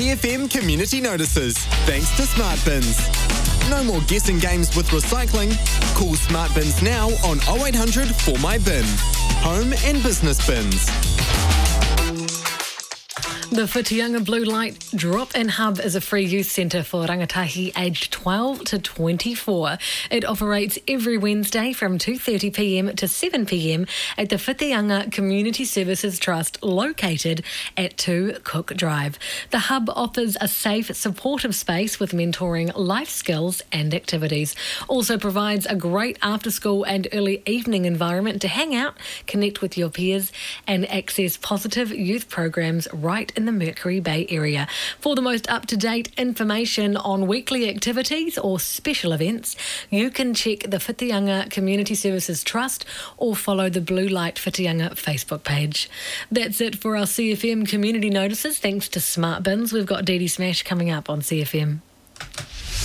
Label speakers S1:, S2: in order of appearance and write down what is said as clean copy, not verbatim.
S1: CFM community notices, thanks to Smart Bins. No more guessing games with recycling. Call Smart Bins now on 0800 For My Bin. Home and business bins.
S2: The Whitianga Blue Light Drop-In Hub is a free youth centre for rangatahi aged 12 to 24. It operates every Wednesday from 2:30pm to 7pm at the Whitianga Community Services Trust located at 2 Cook Drive. The hub offers a safe, supportive space with mentoring, life skills and activities. Also provides a great after-school and early evening environment to hang out, connect with your peers and access positive youth programs right in the Mercury Bay area. For the most up-to-date information on weekly activities or special events, you can check the Whitianga Community Services Trust or follow the Blue Light Whitianga Facebook page. That's it for our CFM community notices. Thanks to Smart Bins. We've got Dee Dee Smash coming up on CFM.